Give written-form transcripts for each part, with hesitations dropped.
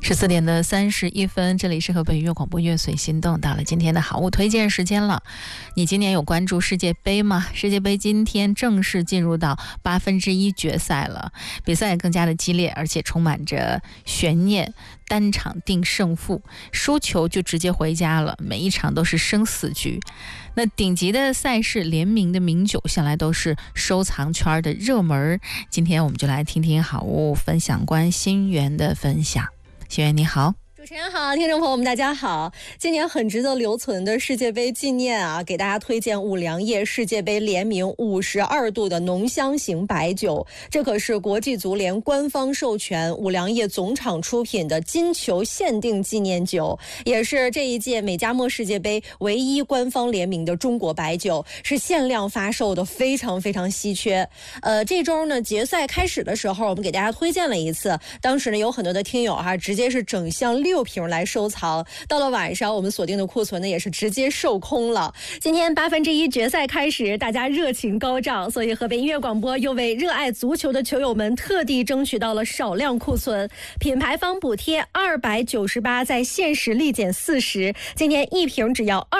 14:31，这里是河北音乐广播乐随心动，到了今天的好物推荐时间了。你今年有关注世界杯吗？世界杯今天正式进入到1/8决赛了，比赛更加的激烈，而且充满着悬念，单场定胜负，输球就直接回家了，每一场都是生死局。那顶级的赛事联名的名酒向来都是收藏圈的热门，今天我们就来听听好物分享官新源的分享。新源你好。 主持人好，听众朋友们大家好。今年很值得留存的世界杯纪念啊，给大家推荐五粮液世界杯联名52度的浓香型白酒，这可是国际足联官方授权五粮液总厂出品的金球限定纪念酒，也是这一届美加墨世界杯唯一官方联名的中国白酒，是限量发售的，非常非常稀缺。这周呢决赛开始的时候，我们给大家推荐了一次，当时呢有很多的听友直接是整箱6瓶来收藏，到了晚上我们锁定的库存呢也是直接售空了。今天1/8决赛开始，大家热情高涨，所以河北音乐广播又为热爱足球的球友们特地争取到了少量库存，品牌方补贴298，在限时立减40，今天一瓶只要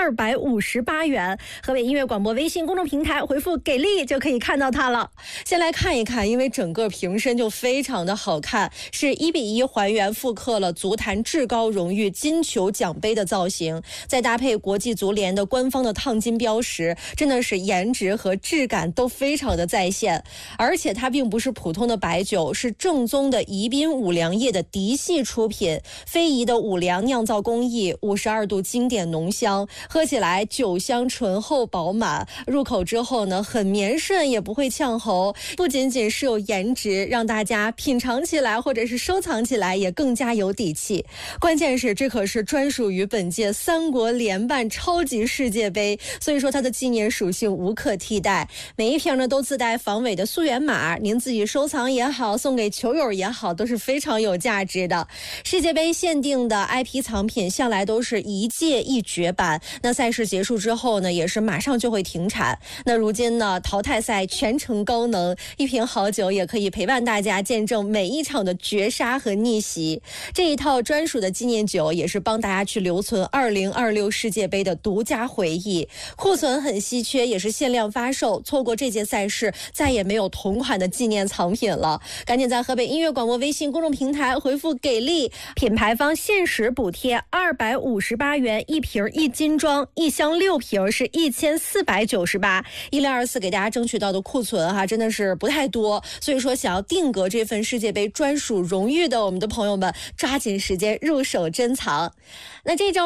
258元。河北音乐广播微信公众平台回复给力就可以看到它了。先来看一看，因为整个瓶身就非常的好看，是1:1还原复刻了足坛至高荣誉金球奖杯的造型，再搭配国际足联的官方的烫金标识，真的是颜值和质感都非常的在线。而且它并不是普通的白酒，是正宗的宜宾五粮液的嫡系出品，非遗的五粮酿造工艺，52度经典浓香，喝起来酒香醇厚饱满，入口之后呢很绵顺，也不会呛喉，不仅仅是有颜值，让大家品尝起来或者是收藏起来也更加有底气。关键是这可是专属于本届3国联办超级世界杯，所以说它的纪念属性无可替代。每一瓶呢都自带防伪的溯源码，您自己收藏也好，送给球友也好，都是非常有价值的。世界杯限定的 IP 藏品向来都是一届一绝版，那赛事结束之后呢也是马上就会停产。那如今呢淘汰赛全程高能，一瓶好酒也可以陪伴大家见证每一场的绝杀和逆袭。这一套专属的纪念酒也是帮大家去留存2026世界杯的独家回忆，库存很稀缺，也是限量发售，错过这届赛事再也没有同款的纪念藏品了。赶紧在河北音乐广播微信公众平台回复给力，品牌方限时补贴258元一瓶一斤装，一箱6瓶是1498，1024给大家争取到的库存真的是不太多，所以说想要定格这份世界杯专属荣誉的我们的朋友们，抓紧时间入手珍藏。那这周